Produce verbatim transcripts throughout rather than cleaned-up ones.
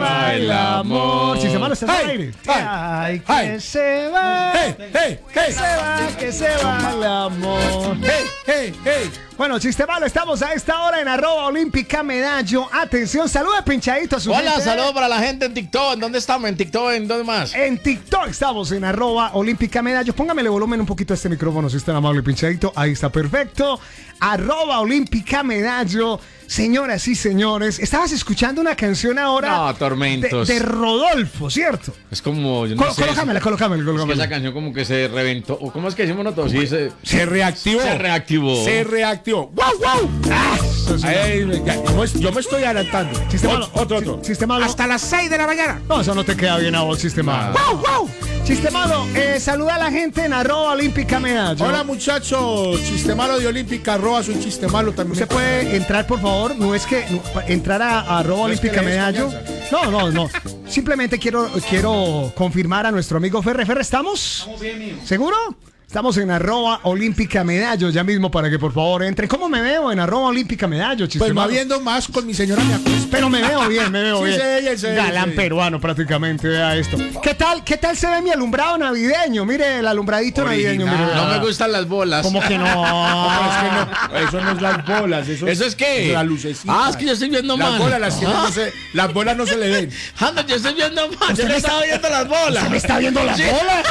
va el amor. Sistema no está al Hey, aire. hey, Ay, hey. que se va. Hey, hey, Que hey. se va, que se va el amor. Hey, hey, hey. Bueno, chiste malo, estamos a esta hora en arroba olímpica medallo. Atención, saluda pinchadito a su Hola, gente. saludos para la gente en TikTok. ¿En dónde estamos? ¿En TikTok? ¿En dónde más? En TikTok estamos en arroba olímpica medallo. Póngamele volumen un poquito a este micrófono si es tan amable, pinchadito. Ahí está, perfecto. Arroba olímpica medallo. Señoras y señores, estabas escuchando una canción ahora. No, Tormentos. De, de Rodolfo, ¿cierto? Es como, yo no Col- sé. colócamela, colócamela, Es que colócamela. esa canción como que se reventó. ¿O cómo es que decimos nosotros? Sí, se, Se reactivó. se reactivó. Se reactivó. ¡Wow, wow! Ah, eso sí. Ay, ya, yo me- yo me estoy adelantando. Chiste Ot- malo. Otro, Si- otro. chiste malo. Hasta las seis de la mañana. No, eso no te queda bien a vos, chiste malo. Ah. ¡Wow, wow! Chiste malo, eh, saluda a la gente en arroba olímpica medallo. Hola, muchachos. Chiste malo de Olímpica. Arroba su chiste malo también. Usted puede entrar, por favor. No es que no, pa- entrar a, a arroba No es que olímpica le des medallo. confianza. No, no, no. Simplemente quiero, quiero confirmar a nuestro amigo Ferre. Ferre, ¿estamos? Estamos bien, mijo. ¿Seguro? Estamos en arroba olímpica medallo ya mismo para que por favor entre. ¿Cómo me veo en arroba olímpica medallo? Chiste Pues va malo? viendo más con mi señora me acuesto. Pero me veo bien, me veo Sí, bien. se ve bien, se ve bien, Galán se ve bien. peruano prácticamente, vea esto. ¿Qué tal, qué tal se ve mi alumbrado navideño? Mire, el alumbradito Original. navideño. Mire, No vea. me gustan las bolas. ¿Cómo que no? No, es que no, eso no es las bolas, eso, ¿Eso es qué? la lucecita. Ah, es que yo estoy viendo Las mal. bolas, las, tiene, Ah. no se, las bolas no se le ven. Anda, yo estoy viendo mal. ¿Usted Yo me le está- estaba viendo las bolas. ¿Me está viendo las Sí. bolas?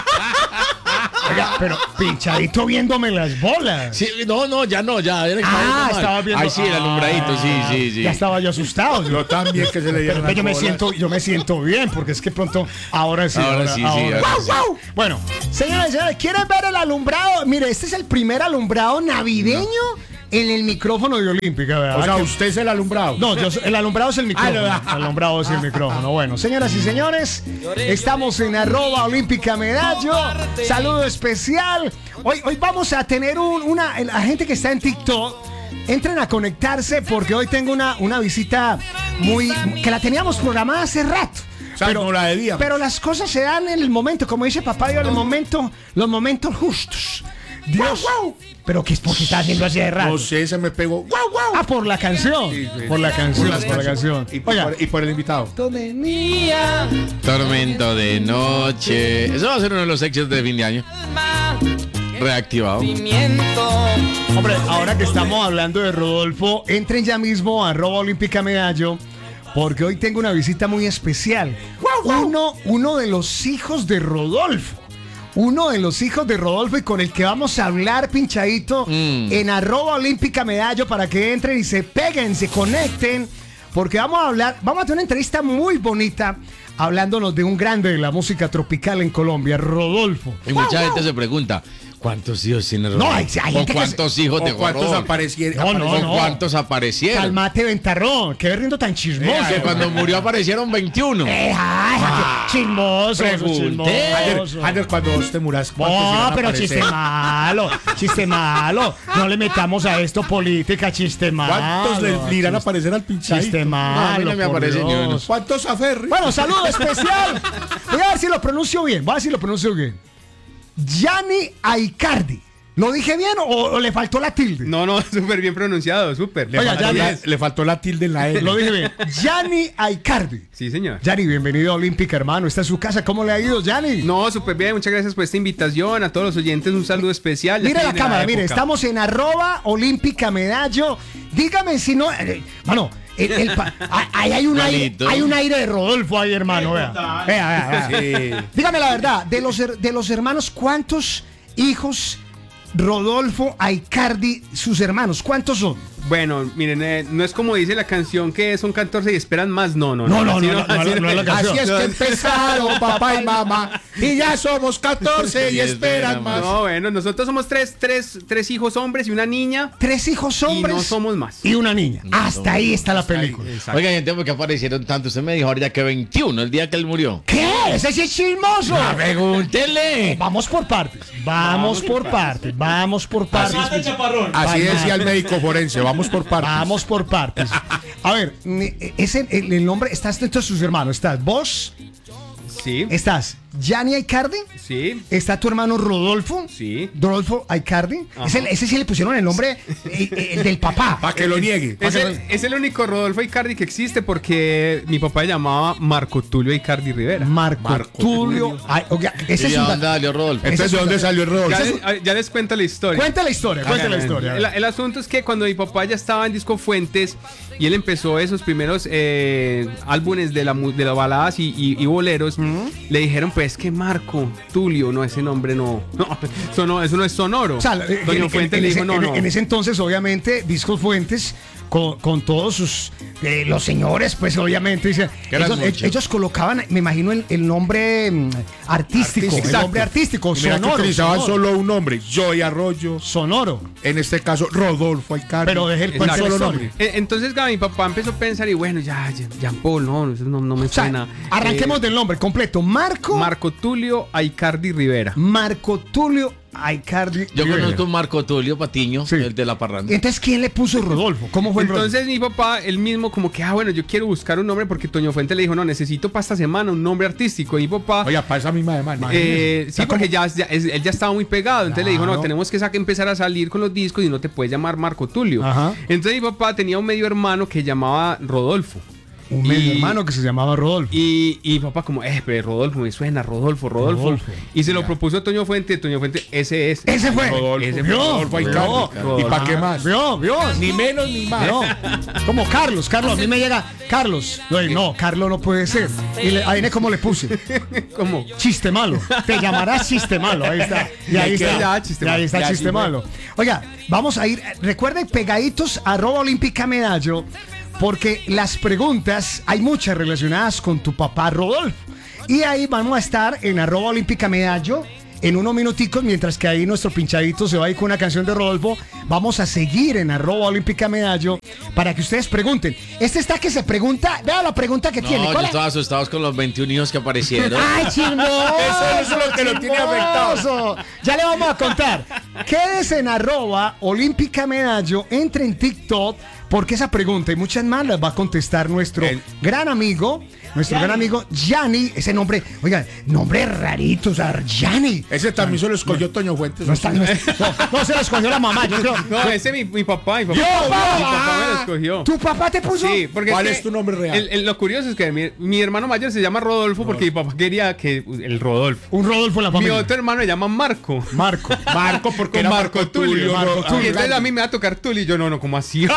Oiga, pero pinchadito viéndome las bolas. Sí, no, no, ya no, ya. era que Ah, viendo mal. estaba viendo. Ay, sí, el alumbradito, sí, sí, sí. Ya estaba yo asustado. Yo, Yo también que se le dieron pero las yo me bolas. siento, yo me siento bien porque es que pronto, ahora sí, Ahora sí, sí, ahora ¡Guau, sí. guau! Bueno, señores, señores, ¿quieren ver el alumbrado? Mire, este es el primer alumbrado navideño en el micrófono de Olímpica, ¿verdad? O sea, Que- usted es el alumbrado. No, yo, el alumbrado es el micrófono. Ah, no. El alumbrado es el micrófono. Bueno, señoras y señores, estamos en arroba olímpica medallo. Saludo especial. Hoy, hoy vamos a tener un, una. La gente que está en TikTok, entren a conectarse porque hoy tengo una, una visita muy. Que la teníamos programada hace rato. O sea, no la debíamos. Pero las cosas se dan en el momento, como dice papá, yo en el momento, los momentos justos. Dios. Pero ¿qué es porque está haciendo así de rato? No sé, se me pegó. ¡Guau, guau! Ah, por la canción. Sí, sí. Por la canción, las por la canción. Y por, Oiga. y por el invitado. Tormento de noche. Eso va a ser uno de los éxitos de fin de año. Reactivado. Hombre, ahora que estamos hablando de Rodolfo, entren ya mismo a arroba olímpica medallo, porque hoy tengo una visita muy especial. Uno, uno de los hijos de Rodolfo. Uno de los hijos de Rodolfo y con el que vamos a hablar, pinchadito, Mm. en arroba olímpica medallo para que entren y se peguen, se conecten, porque vamos a hablar, vamos a tener una entrevista muy bonita hablándonos de un grande de la música tropical en Colombia, Rodolfo. Y mucha gente se pregunta, ¿cuántos hijos tiene No, Rodolfo? hay- hay ¿O gente que cuántos hijos de ¿O cuántos Rodolfo? aparecieron? No, no, ¿O no. cuántos aparecieron? Calmate, ventarrón, qué riendo tan chismoso. Que cuando murió aparecieron veintiuno. Eh, ay, Ah, qué chismoso, pregunté. chismoso. Ander, cuando vos te muras, ¿cuántos No, iban a pero aparecer? chiste malo, chiste malo. No le metamos a esto política, chiste malo. ¿Cuántos le, le irán a aparecer al pinchadito? Chiste malo. No, a mí no me por aparece ni Dios. uno. ¿Cuántos a Ferry? Bueno, saludo especial. Voy a ver si lo pronuncio bien. Voy a ver si lo pronuncio bien. Gianni Aicardi. ¿Lo dije bien o, o le faltó la tilde? No, no, súper bien pronunciado, súper. Le, Oiga, faltó ya la, ves. le faltó la tilde en la L. Lo dije bien. Gianni Aicardi. Sí, señor. Gianni, bienvenido a Olímpica, hermano. Está en su casa. ¿Cómo le ha ido, Gianni? No, súper bien, muchas gracias por esta invitación. A todos los oyentes un saludo especial. Ya Mire la viene cámara, mire, época. estamos en arroba olímpica medallo. Dígame si no. eh, mano, el, el pa- ah, ahí hay un aire, Igualito. hay un aire de Rodolfo ahí, hermano. Vea. Vea, vea, vea. Sí. Dígame la verdad, de los, her- de los hermanos, ¿cuántos hijos Rodolfo Aicardi, sus hermanos, cuántos son? Bueno, miren, eh, no es como dice la canción que son catorce y esperan más. No, no, No, no, así no, no, no, así no es la canción. Así es que empezaron papá y mamá y ya somos catorce y Y esperan esperan más. No, bueno, nosotros somos tres, tres, tres hijos hombres y una niña. Tres hijos hombres Y no somos más. y una niña. Hasta ahí está la película. Exacto. Oiga, gente, ¿por qué aparecieron tantos? Usted me dijo ahorita que veintiuno, el día que él murió. ¿Qué? Ese sí es chismoso. Ah, pregúntele. Vamos por partes. Vamos por partes. Vamos por partes. Así decía el médico forense, vamos por partes. Vamos por partes. A ver, ese, el, el nombre, estás dentro de sus hermanos. Estás vos, Sí. estás Gianni Aicardi. Sí. Está tu hermano Rodolfo. Sí. Rodolfo Aicardi. Ese, ese sí le pusieron el nombre eh, eh, del papá. Para que lo niegue. Es el, es el único Rodolfo Icardi que existe porque mi papá se llamaba Marco Tulio Icardi Rivera. Marco, Marco Tulio. Ay, oiga, ese ¿Y es a un dónde da- salió Rodolfo? Entonces, ¿de dónde salió el Rodolfo? Ya, les, ya les cuento la historia. Cuenta la historia, cuenta la historia. El, el asunto es que cuando mi papá ya estaba en Disco Fuentes y él empezó esos primeros eh, álbumes de, la, mu- de las baladas y, y- y boleros, le dijeron pues que Marco Tulio, no, ese nombre no, no, eso no, eso no es sonoro. O sea, eh, Doña en- Fuentes en- le en dijo ese- no, en- no. En ese entonces, obviamente, Discos Fuentes, con, con todos sus. eh, los señores, pues, obviamente, dice, Que eran ellos, muchos. ellos colocaban, me imagino, el, el nombre mm, artístico. Artístico. El nombre artístico, Y mira que sonoro. utilizaban sonoro. solo un nombre, Joey Arroyo, Sonoro. en este caso Rodolfo Aicardi. Pero dejé el un cuento de la solo historia. nombre. Eh, Entonces, claro, mi papá empezó a pensar y bueno, ya, ya Jean Paul, no, eso no, no me O sea, suena. arranquemos Eh, del nombre completo. Marco. Marco Tulio Icardi Rivera. Marco Tulio Aicardi. Yo Rivera. conozco a Marco Tulio Patiño, Sí. el de la parranda. Entonces, ¿quién le puso Rodolfo? ¿Cómo fue el Entonces mi papá, él mismo como que, ah, bueno, yo quiero buscar un nombre porque Toño Fuente le dijo, no, necesito para esta semana un nombre artístico. Y mi papá, Oye, para esa misma semana. eh, sí, sea, porque como- ya, ya- es- él ya estaba muy pegado. Entonces le dijo, no, Claro. tenemos que sa- empezar a salir con los discos y no te puedes llamar Marco Tulio. Ajá. Entonces mi papá tenía un medio hermano que llamaba Rodolfo. Un medio Y- hermano que se llamaba Rodolfo. Y, y mi papá como, eh, pero Rodolfo me suena, Rodolfo, Rodolfo. Rodolfo. Y se lo propuso a Toño Fuente, Toño Fuente, ese es. Ese fue. Rodolfo, Ese fue. Rodolfo Aicardi. Vio, ¿Y para qué más? ¿Vio? ¿Vio? Ni menos ni más. No, como Carlos, Carlos, a mí me llega Carlos. No, no, Carlos no puede ser. Y le, ahí cómo le puse. ¿Cómo? Chiste malo. Te llamarás chiste malo. Ahí está. Y ahí Ya, está. ya, chiste Y ahí malo. está Ya, chiste sí, malo. Oiga, vamos a ir. Recuerden pegaditos arroba olímpica medallo. Porque las preguntas hay muchas relacionadas con tu papá Rodolfo. Y ahí vamos a estar en arroba olímpica medallo en unos minuticos, mientras que ahí nuestro pinchadito se va a ir con una canción de Rodolfo. Vamos a seguir en arroba olímpica medallo para que ustedes pregunten. Este está que se pregunta, vea la pregunta que tiene. No, yo ¿Cuál es? estaba asustado con los veintiún hijos que aparecieron. ¡Ay, chismoso! Eso es lo que lo tiene chismoso! Ya le vamos a contar. Quédese en arroba olímpica medallo, entre en TikTok, porque esa pregunta y muchas más las va a contestar nuestro El- gran amigo, nuestro gran amigo Gianni. Ese nombre, oiga, nombre rarito, o sea, Gianni. Ese también se lo escogió Toño Fuentes. No, está, no, no, no se lo escogió la mamá, yo creo. No, ese mi, mi papá, mi papá. ¡Yo, mi papá! papá me lo escogió. ¿Tu papá te puso? Sí, porque ¿Cuál que es tu nombre real? el- el- lo curioso es que mi, mi hermano mayor se llama Rodolfo porque mi papá quería que el Rodolfo. Un Rodolfo en la Mi familia. otro hermano se llama Marco. Marco. Marco, porque Con era Marco Tulio. Marco Marco Tulio. Y entonces a mí me va a tocar Tulio y yo no, no, como así.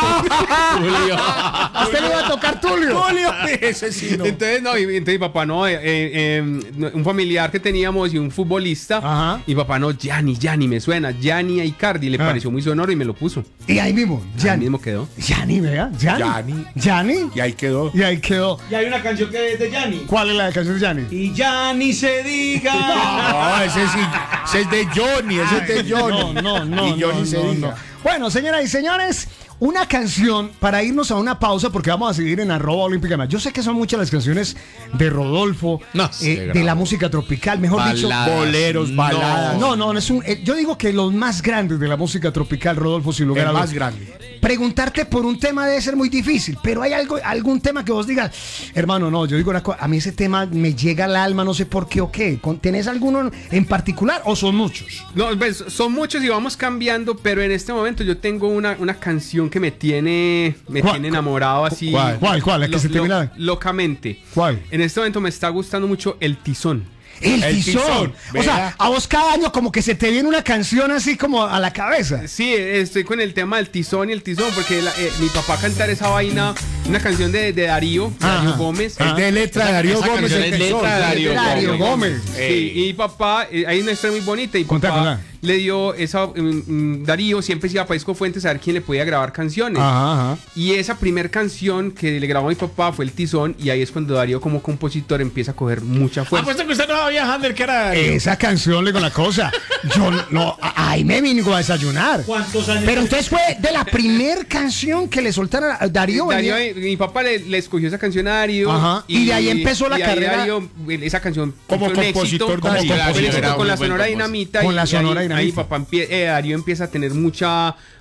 ¿A usted le iba a tocar Tulio? Tulio. Ese sí no. Entonces, no, y, entonces mi papá no, eh, eh, eh, un familiar que teníamos y un futbolista. Ajá. Y papá no, Gianni, Gianni, me suena. Gianni Icardi, le Ah. pareció muy sonoro y me lo puso. Y ahí mismo, Ahí Gianni. mismo quedó. Gianni, vea, Gianni. Gianni. Gianni. Y ahí quedó. Y ahí quedó. Y hay una canción que es de Yanni. ¿Cuál es la canción de Gianni? Y ya ni se diga. No, ese sí. Ese es de Johnny. Ese es de Johnny. No, no, no. Y Johnny no, se no, diga. no. Bueno, señoras y señores, una canción para irnos a una pausa porque vamos a seguir en arroba olímpica más. Yo sé que son muchas las canciones de Rodolfo, No, sí, eh, de grave. la música tropical, mejor dicho. Baladas, boleros, no. baladas. No, no, no es un. eh, yo digo que los más grandes de la música tropical, Rodolfo, sin lugar El a más dudas. grande. Preguntarte por un tema debe ser muy difícil, pero hay algo, algún tema que vos digas, hermano, no, yo digo una cosa, a mí ese tema me llega al alma, no sé por qué o qué. Con- ¿Tenés alguno en particular o son muchos? No, pues, son muchos y vamos cambiando, pero en este momento yo tengo una, una canción que me tiene, me ¿Cuál? tiene enamorado así. ¿Cuál? ¿Cuál? ¿Cuál? ¿La que se te viene a la- Locamente. ¿Cuál? En este momento me está gustando mucho El Tizón. El, El tizón. Tizón, O sea, vea. a vos cada año como que se te viene una canción así como a la cabeza. Sí, estoy con el tema del tizón y el tizón, porque la- eh, mi papá cantar esa vaina, una canción de, de Darío, Ajá. Darío Gómez. Es de letra de Darío esa Gómez. canción el es Tizón. letra de Darío Darío Gómez. Sí, y papá, eh, hay una historia muy bonita y Contá, papá contá. le dio esa, mm, mm, Darío siempre se iba a Disco Fuentes a ver quién le podía grabar canciones. Ajá, ajá. Y esa primer canción que le grabó a mi papá fue El Tizón y ahí es cuando Darío como compositor empieza a coger mucha fuerza. Apuesto que usted no va viajando el que era Darío. Esa canción le con la cosa. Yo no, a- ahí me vine a desayunar. ¿Cuántos años? Pero entonces fue de la primer canción que le soltaron a Darío. Darío, venía- mi papá le, le escogió esa canción a Darío. Ajá, y de ahí empezó la y ahí carrera. Darío, esa canción Como fue un éxito, compositor, como Darío. compositor, Darío era con la muy buen Sonora compositor. Dinamita. Con y- la y Sonora ahí- Dinamita. Ahí papá empie- eh, Darío empieza a tener mucha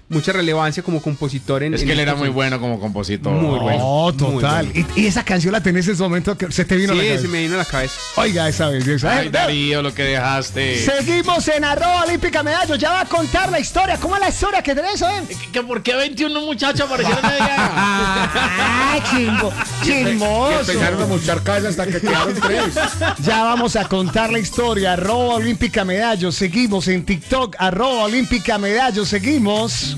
mucha relevancia como compositor en Es en que él era estos muy años. bueno como compositor. Muy bueno. Oh, muy total. bueno. Y, y esa canción la tenés en ese momento que se te vino a la Sí, cabeza. se me vino a la cabeza. Oiga, esa belleza. Ay, Eh, Darío, lo que dejaste. Seguimos en arroba olímpica medallo. Ya va a contar la historia. ¿Cómo es la historia que tenés, eh? ¿Que, que por qué veintiún muchachos aparecieron allá? ¡Ah, chimbo! ¡Chismoso! Empezaron a mochar casas hasta que quedaron tres. Ya vamos a contar la historia. Arroba olímpica medallo. Seguimos en TikTok. Arroba olímpica medallo. Seguimos.